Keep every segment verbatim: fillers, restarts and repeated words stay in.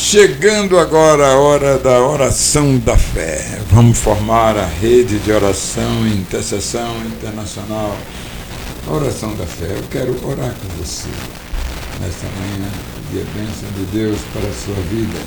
Chegando agora a hora da oração da fé. Vamos formar a rede de oração e intercessão internacional. A oração da fé. Eu quero orar com você nesta manhã, pedir a bênção de Deus para a sua vida.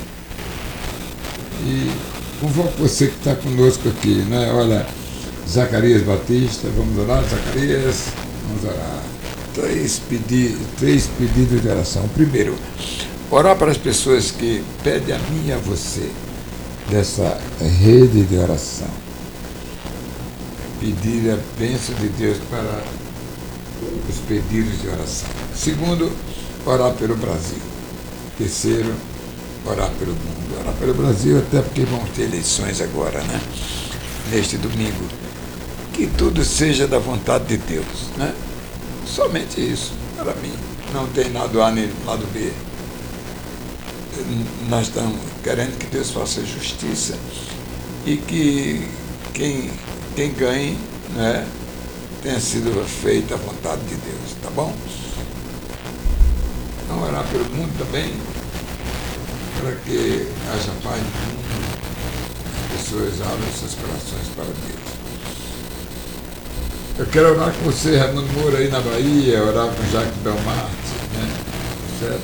E convoco você que está conosco aqui, né? Olha, Zacarias Batista, vamos orar, Zacarias, vamos orar. Três pedidos, três pedidos de oração. Primeiro, orar para as pessoas que pedem a mim e a você dessa rede de oração. Pedir a bênção de Deus para os pedidos de oração. Segundo, orar pelo Brasil. Terceiro, orar pelo mundo. Orar pelo Brasil, até porque vão ter eleições agora, né? Neste domingo. Que tudo seja da vontade de Deus, né? Somente isso, para mim. Não tem lado A nem lado B. Nós estamos querendo que Deus faça justiça e que quem, quem ganhe, né, tenha sido feita a vontade de Deus, tá bom? Vamos orar pelo mundo também, para que haja paz no mundo, as pessoas abram seus corações para Deus. Eu quero orar com você, Raimundo Moura, aí na Bahia, orar com Jacques Belmarte, né? Certo?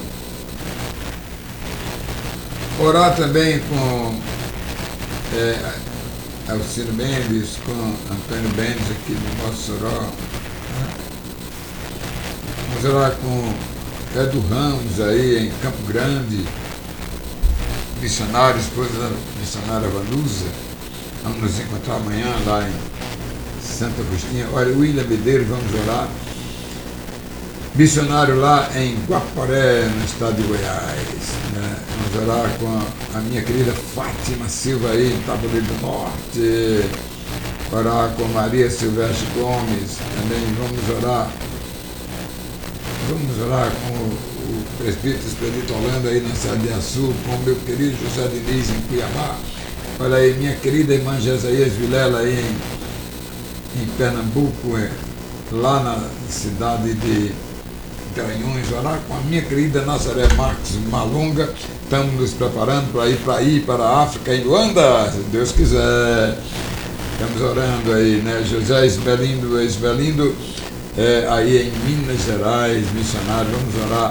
Orar também com é, Alcino Mendes, com Antônio Mendes aqui no Mossoró. Né? Vamos orar com Edu Ramos aí em Campo Grande, missionário, esposa da missionária Vanusa. Vamos nos encontrar amanhã lá em Santo Agostinho. Olha, William Medeiros, vamos orar. Missionário lá em Guaporé, no estado de Goiás. Né? Vamos orar com a, a minha querida Fátima Silva aí, em Tabuleiro do Norte. Orar com Maria Silvestre Gomes. Também vamos orar. Vamos orar com o, o presbítero Expedito Holanda aí na Sardinha Sul, com o meu querido José Diniz em Cuiabá. Olha aí, minha querida irmã Jesaías Vilela aí em, em Pernambuco, é, lá na cidade de Garanhuns. Orar com a minha querida Nazaré Marques Malunga. Estamos nos preparando para ir para ir para a África, em Luanda, se Deus quiser. Estamos orando aí, né? José Esmelindo, Esmelindo é, aí em Minas Gerais, missionário. Vamos orar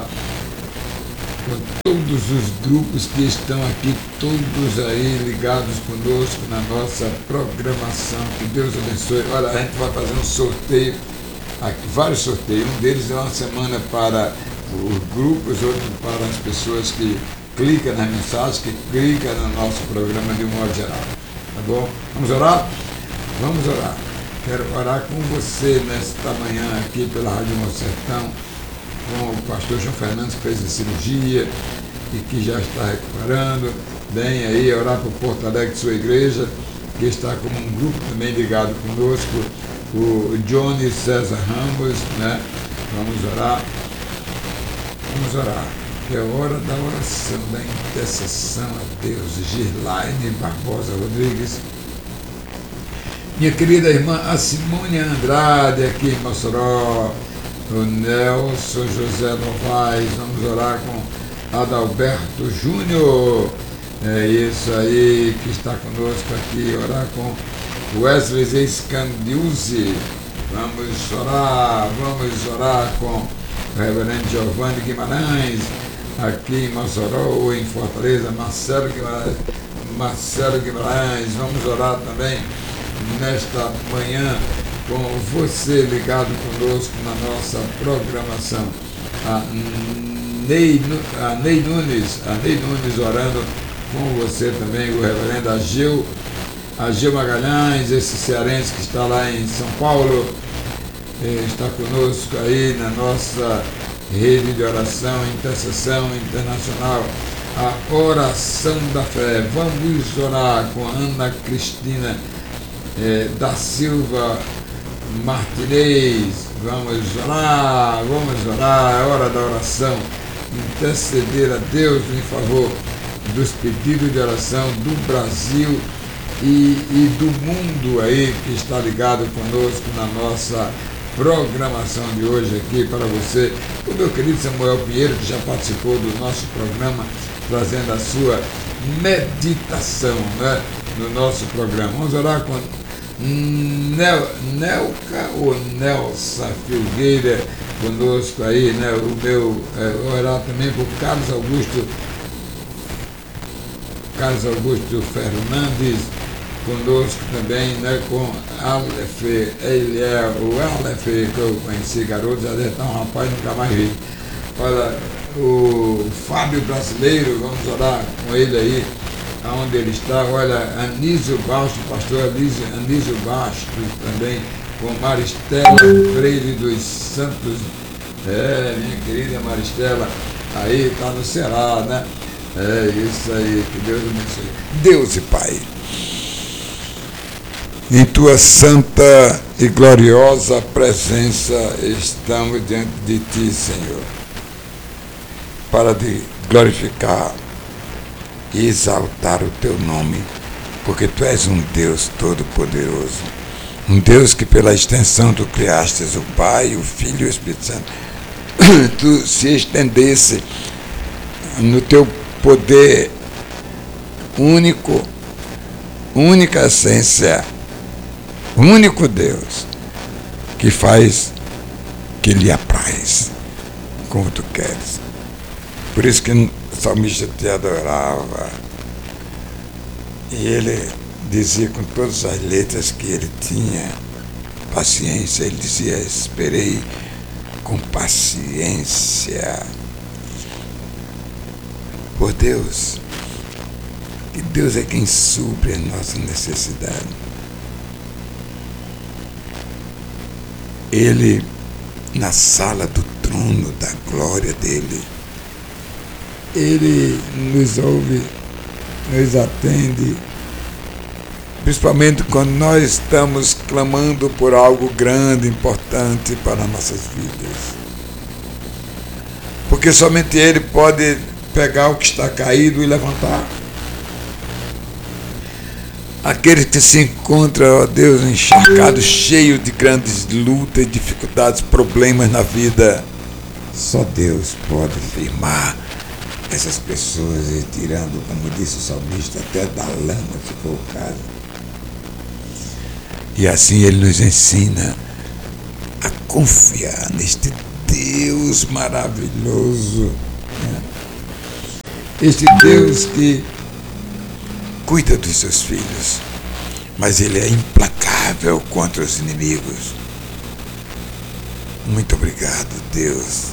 com todos os grupos que estão aqui, todos aí ligados conosco na nossa programação. Que Deus abençoe. Olha, a gente vai fazer um sorteio, aqui, vários sorteios. Um deles é uma semana para os grupos, outro para as pessoas que clicam nas mensagens, que clicam no nosso programa de um modo geral. Tá bom? Vamos orar? Vamos orar. Quero orar com você nesta manhã aqui pela Rádio Novo Sertão, com o pastor João Fernandes, que fez a cirurgia e que já está recuperando. Bem aí, orar para o Porto Alegre de sua igreja, que está como um grupo também ligado conosco, o Johnny César Ramos, né? Vamos orar. Vamos orar. É hora da oração, da intercessão a Deus. Girlaine Barbosa Rodrigues. Minha querida irmã a Simone Andrade, aqui em Mossoró. O Nelson José Novaes. Vamos orar com Adalberto Júnior. É isso aí que está conosco aqui. Orar com Wesley Scandiuzzi. Vamos orar. Vamos orar com o reverendo Giovanni Guimarães, aqui em Mossoró, ou em Fortaleza, Marcelo Guimarães, Marcelo Guimarães. Vamos orar também nesta manhã com você ligado conosco na nossa programação. A Ney, a Ney Nunes, a Ney Nunes orando com você também, o reverendo Agil, Agil Magalhães, esse cearense que está lá em São Paulo, está conosco aí na nossa rede de oração, intercessão internacional, a oração da fé. Vamos orar com a Ana Cristina eh, da Silva Martinez. Vamos orar, vamos orar, é hora da oração, interceder a Deus em favor dos pedidos de oração do Brasil e, e do mundo aí que está ligado conosco na nossa programação de hoje aqui para você, o meu querido Samuel Pinheiro, que já participou do nosso programa trazendo a sua meditação, né, no nosso programa. Vamos orar com Nel, Nelca ou Nelsa Filgueira conosco aí, né? O meu, é, orar também por Carlos Augusto, Carlos Augusto Fernandes conosco também, né? Com Aleph, ele é o Aleph que eu conheci, garoto, já deve estar um rapaz, nunca mais vi. Olha, o Fábio Brasileiro, vamos orar com ele aí, aonde ele está. Olha, Anísio Bastos, pastor Anísio, Anísio Bastos também, com Maristela Freire dos Santos, é, minha querida Maristela, aí está no Ceará, né? É isso aí, que Deus abençoe. Deus e Pai, em tua santa e gloriosa presença estamos diante de ti, Senhor, para te glorificar e exaltar o teu nome, porque tu és um Deus todo-poderoso, um Deus que pela extensão tu criastes o Pai, o Filho e o Espírito Santo. Tu se estendesse no teu poder único, única essência, único Deus, que faz que lhe apraz, como tu queres. Por isso que o salmista te adorava. E ele dizia com todas as letras que ele tinha paciência. Ele dizia, esperei com paciência por Deus. Que Deus é quem supre a nossa necessidade. Ele, na sala do trono da glória dele, ele nos ouve, nos atende, principalmente quando nós estamos clamando por algo grande, importante para nossas vidas. Porque somente Ele pode pegar o que está caído e levantar. Aquele que se encontra, ó Deus, encharcado, cheio de grandes lutas, dificuldades, problemas na vida, só Deus pode firmar essas pessoas, e tirando, como disse o salmista, até da lama, se for o caso. E assim ele nos ensina a confiar neste Deus maravilhoso, né? Este Deus que cuida dos seus filhos, mas ele é implacável contra os inimigos. Muito obrigado, Deus,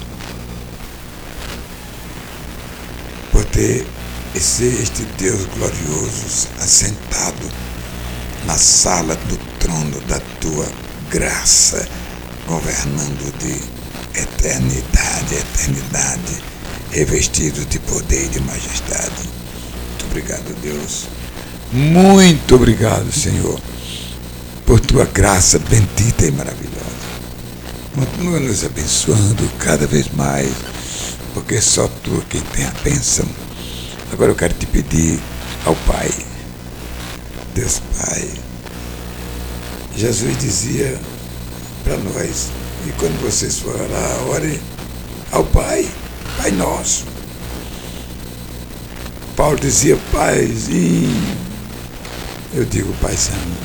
por ter este Deus glorioso assentado na sala do trono da tua graça, governando de eternidade a eternidade, revestido de poder e de majestade. Muito obrigado, Deus. Muito obrigado, Senhor, por tua graça bendita e maravilhosa. Continua nos abençoando cada vez mais, porque só tu é quem tem a bênção. Agora eu quero te pedir ao Pai, Deus Pai. Jesus dizia para nós, e quando vocês forem orar, ore ao Pai, Pai Nosso. Paulo dizia, Paizinho, eu digo, Paizão,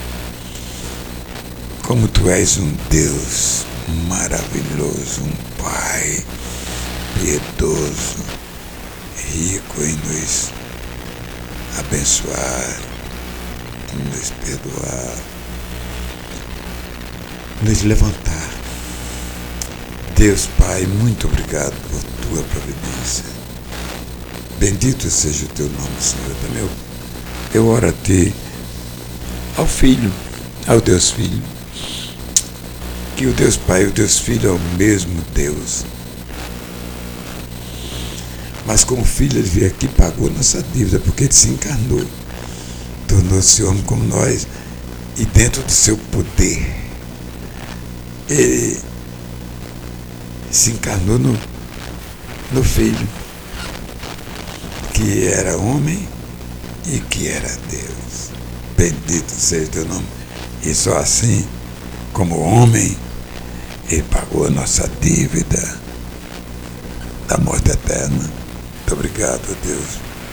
como tu és um Deus maravilhoso, um Pai piedoso, rico em nos abençoar, em nos perdoar, nos levantar. Deus Pai, muito obrigado por tua providência. Bendito seja o teu nome, Senhor. Também eu, eu oro a ti, ao Filho, ao Deus Filho, que o Deus Pai e o Deus Filho é o mesmo Deus. Mas como filho, ele veio aqui e pagou nossa dívida, porque ele se encarnou, tornou-se homem como nós, e dentro do seu poder, ele se encarnou no, no Filho, que era homem e que era Deus. Bendito seja o teu nome. E só assim, como homem, ele pagou a nossa dívida da morte eterna. Muito obrigado, Deus.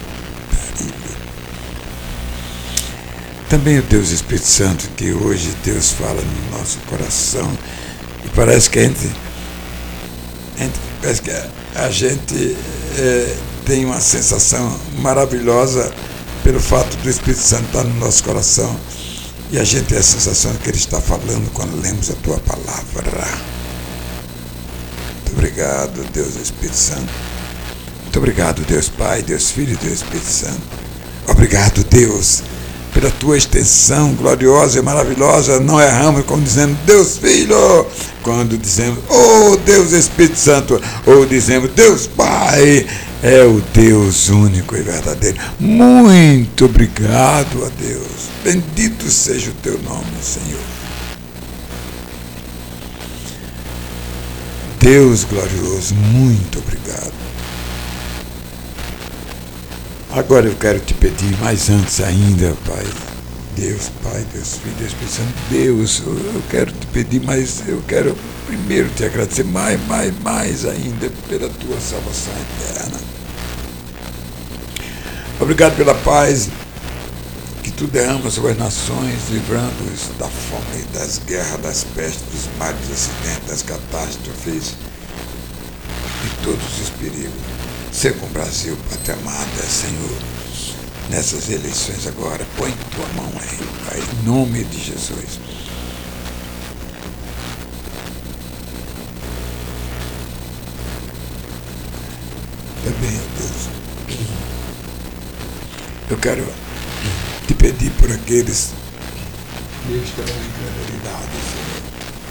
Bíblia. Também o Deus Espírito Santo, que hoje Deus fala no nosso coração, e parece que a gente, a gente, parece que a, a gente é, tem uma sensação maravilhosa pelo fato do Espírito Santo estar no nosso coração, e a gente tem a sensação que Ele está falando quando lemos a Tua palavra. Muito obrigado, Deus Espírito Santo. Muito obrigado, Deus Pai, Deus Filho e Deus Espírito Santo. Obrigado, Deus, pela Tua extensão gloriosa e maravilhosa. Não erramos como dizendo Deus Filho, quando dizemos, oh Deus Espírito Santo, ou dizemos Deus Pai, é o Deus único e verdadeiro. Muito obrigado a Deus. Bendito seja o Teu nome, Senhor. Deus glorioso, muito obrigado. Agora eu quero te pedir, mais antes ainda, Pai, Deus, Pai, Deus Filho, Deus Espírito Santo, Deus, eu quero te pedir, mas eu quero primeiro te agradecer mais, mais, mais ainda pela Tua salvação eterna. Obrigado pela paz que Tu derrama sobre as nações, livrando-os da fome, das guerras, das pestes, dos males, dos acidentes, das catástrofes e todos os perigos. Ser com o Brasil, Pátria amada, Senhor, nessas eleições agora, põe Tua mão aí, Pai, em nome de Jesus. Também, Deus, eu quero te pedir por aqueles que estão em incredulidade, Senhor.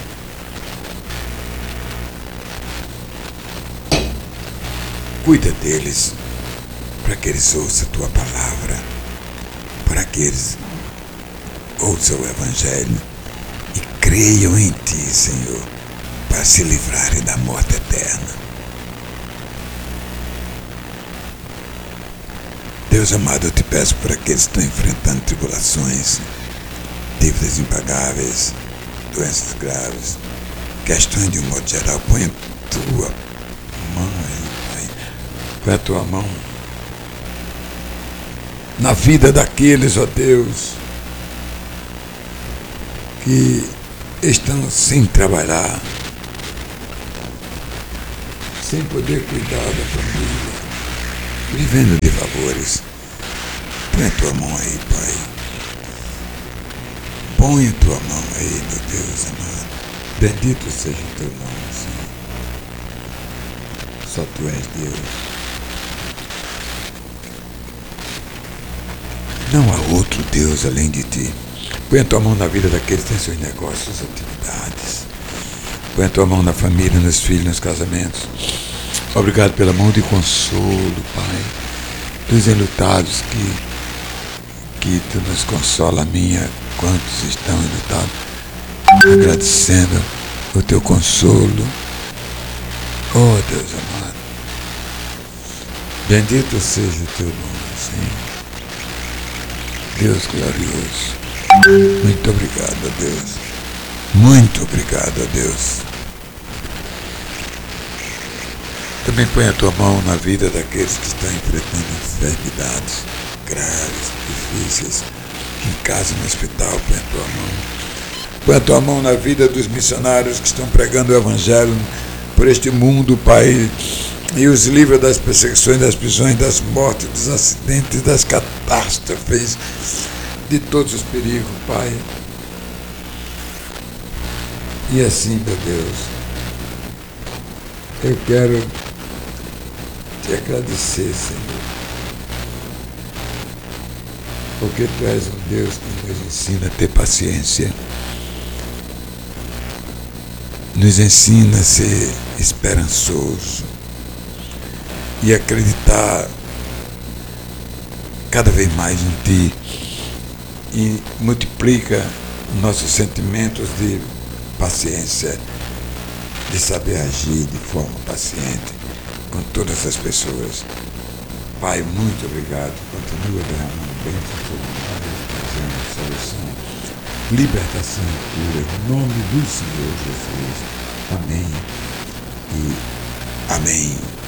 Cuida deles, para que eles ouçam a Tua palavra, para que eles ouçam o Evangelho e creiam em Ti, Senhor, para se livrarem da morte eterna. Deus amado, eu te peço por aqueles que estão enfrentando tribulações, dívidas impagáveis, doenças graves, questões de um modo geral, põe a Tua mão aí, Pai, põe a Tua mão na vida daqueles, ó Deus, que estão sem trabalhar, sem poder cuidar da família, vivendo de favores. Põe a Tua mão aí, Pai. Põe a Tua mão aí, meu Deus amado. Bendito seja o Teu nome, Senhor. Só Tu és Deus. Não há outro Deus além de Ti. Põe a Tua mão na vida daqueles que têm seus negócios, suas atividades. Põe a Tua mão na família, nos filhos, nos casamentos. Obrigado pela mão de consolo, Pai, dos enlutados que, que Tu nos consola, a minha, quantos estão enlutados, agradecendo o Teu consolo. Oh, Deus amado, bendito seja o Teu nome, Senhor. Deus glorioso, muito obrigado a Deus, muito obrigado a Deus. Também põe a Tua mão na vida daqueles que estão enfrentando enfermidades graves, difíceis, em casa, no hospital. Põe a Tua mão. Põe a Tua mão na vida dos missionários que estão pregando o Evangelho por este mundo, Pai, e os livra das perseguições, das prisões, das mortes, dos acidentes, das catástrofes, de todos os perigos, Pai. E assim, meu Deus, eu quero Te agradecer, Senhor, porque Tu és um Deus que nos ensina a ter paciência, nos ensina a ser esperançoso e acreditar cada vez mais em Ti, e multiplica nossos sentimentos de paciência, de saber agir de forma paciente com todas as pessoas. Pai, muito obrigado. Continua derramando bênção sobre nós, trazendo solução, libertação e cura, em nome do Senhor Jesus. Amém e amém.